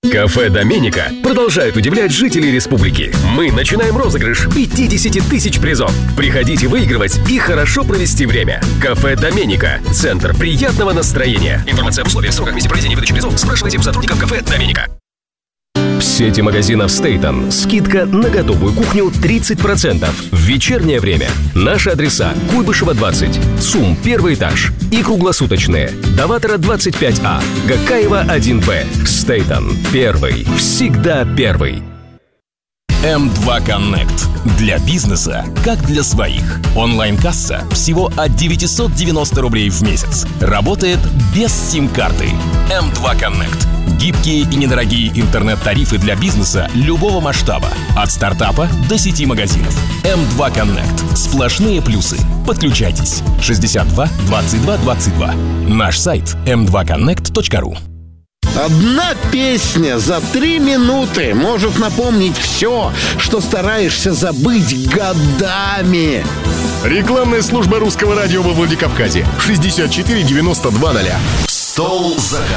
Кафе «Доменика» продолжает удивлять жителей республики. Мы начинаем розыгрыш 50 тысяч призов. Приходите выигрывать и хорошо провести время. Кафе «Доменика» – центр приятного настроения. Информация об условиях, сроках, месте проведения выдачи призов спрашивайте у сотрудников кафе «Доменика». В сети магазинов Стейтон скидка на готовую кухню 30% в вечернее время. Наши адреса: Куйбышева 20, ЦУМ 1 этаж и круглосуточные. Доватора 25А, Гакаева 1Б. Стейтон первый, всегда первый. М2 Connect. Для бизнеса, как для своих. Онлайн-касса всего от 990 рублей в месяц. Работает без сим-карты. М2 Connect. Гибкие и недорогие интернет-тарифы для бизнеса любого масштаба. От стартапа до сети магазинов. М2 Connect. Сплошные плюсы. Подключайтесь. 62 22 22. Наш сайт m2connect.ru. Одна песня за 3 минуты может напомнить все, что стараешься забыть годами. Рекламная служба русского радио во Владикавказе. 64 92 0. Стол заказов.